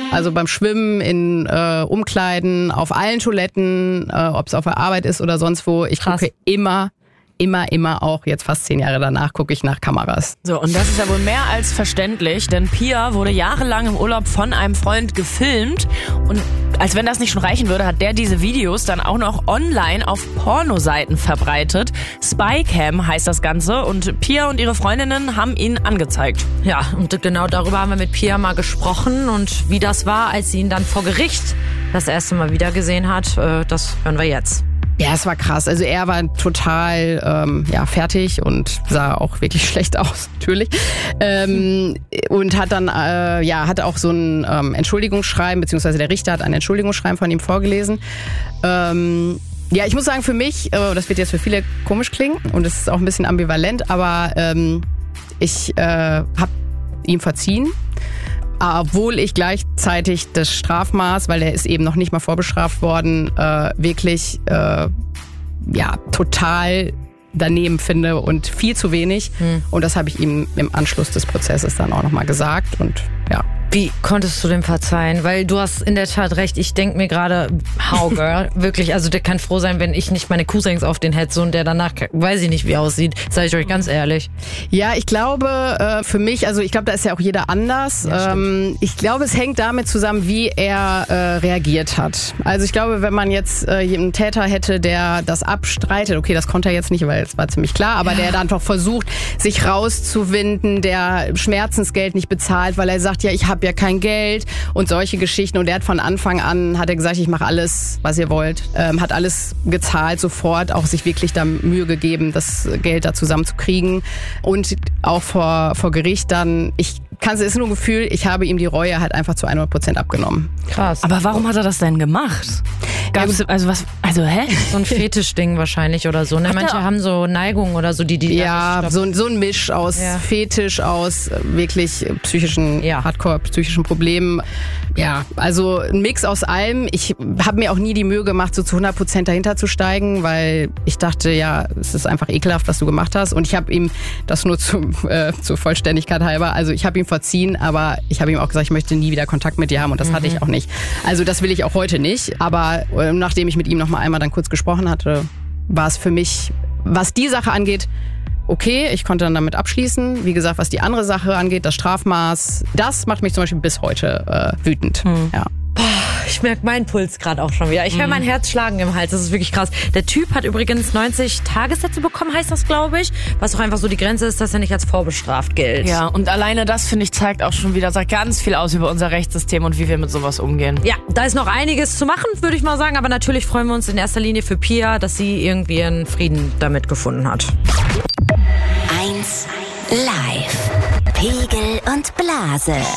Also beim Schwimmen, in Umkleiden, auf allen Toiletten, ob es auf der Arbeit ist oder sonst wo. Ich gucke immer auch, jetzt fast 10 Jahre danach, gucke ich nach Kameras. So, und das ist ja wohl mehr als verständlich, denn Pia wurde jahrelang im Urlaub von einem Freund gefilmt und als wenn das nicht schon reichen würde, hat der diese Videos dann auch noch online auf Pornoseiten verbreitet. Spycam heißt das Ganze und Pia und ihre Freundinnen haben ihn angezeigt. Ja, und genau darüber haben wir mit Pia mal gesprochen und wie das war, als sie ihn dann vor Gericht das erste Mal wieder gesehen hat, das hören wir jetzt. Ja, es war krass. Also er war total fertig und sah auch wirklich schlecht aus, natürlich. Und hat dann hat auch so ein Entschuldigungsschreiben, beziehungsweise der Richter hat ein Entschuldigungsschreiben von ihm vorgelesen. Ja, ich muss sagen, für mich, das wird jetzt für viele komisch klingen und es ist auch ein bisschen ambivalent, aber ich habe ihm verziehen. Obwohl ich gleichzeitig das Strafmaß, weil er ist eben noch nicht mal vorbestraft worden, wirklich total daneben finde und viel zu wenig. Und das habe ich ihm im Anschluss des Prozesses dann auch nochmal gesagt und ja. Wie konntest du dem verzeihen? Weil du hast in der Tat recht, ich denke mir gerade, how girl, wirklich, also der kann froh sein, wenn ich nicht meine Cousins auf den hetze und der danach, weiß ich nicht, wie aussieht, sage ich euch ganz ehrlich. Ja, ich glaube, für mich, also ich glaube, da ist ja auch jeder anders. Ja, ich glaube, es hängt damit zusammen, wie er reagiert hat. Also ich glaube, wenn man jetzt einen Täter hätte, der das abstreitet, okay, das konnte er jetzt nicht, weil es war ziemlich klar, aber der dann einfach versucht, sich rauszuwinden, der Schmerzensgeld nicht bezahlt, weil er sagt, ja, ich habe ja kein Geld und solche Geschichten. Und er hat von Anfang an, hat er gesagt, ich mache alles, was ihr wollt. Hat alles gezahlt sofort, auch sich wirklich da Mühe gegeben, das Geld da zusammenzukriegen. Und auch vor Gericht dann, es ist nur ein Gefühl, ich habe ihm die Reue halt einfach zu 100% abgenommen. Krass. Aber warum hat er das denn gemacht? Gab's, hä? So ein Fetischding wahrscheinlich oder so. Ne? Manche haben so Neigungen oder so, die ja, so ein Misch aus Fetisch, aus wirklich psychischen, Hardcore-psychischen Problemen. Ja, also ein Mix aus allem. Ich habe mir auch nie die Mühe gemacht, so zu 100% dahinter zu steigen, weil ich dachte, ja, es ist einfach ekelhaft, was du gemacht hast. Und ich habe ihm das nur zur Vollständigkeit halber, also ich habe ihm verziehen, aber ich habe ihm auch gesagt, ich möchte nie wieder Kontakt mit dir haben und das hatte ich auch nicht. Also das will ich auch heute nicht, aber nachdem ich mit ihm noch mal einmal dann kurz gesprochen hatte, war es für mich, was die Sache angeht, okay, ich konnte dann damit abschließen. Wie gesagt, was die andere Sache angeht, das Strafmaß, das macht mich zum Beispiel bis heute wütend. Ja. Ich merke meinen Puls gerade auch schon wieder. Ich höre mein Herz schlagen im Hals. Das ist wirklich krass. Der Typ hat übrigens 90 Tagessätze bekommen, heißt das, glaube ich. Was auch einfach so die Grenze ist, dass er nicht als vorbestraft gilt. Ja, und alleine das, finde ich, zeigt auch schon wieder, sagt ganz viel aus über unser Rechtssystem und wie wir mit sowas umgehen. Ja, da ist noch einiges zu machen, würde ich mal sagen. Aber natürlich freuen wir uns in erster Linie für Pia, dass sie irgendwie ihren Frieden damit gefunden hat. 1 Live. Pegel und Blase.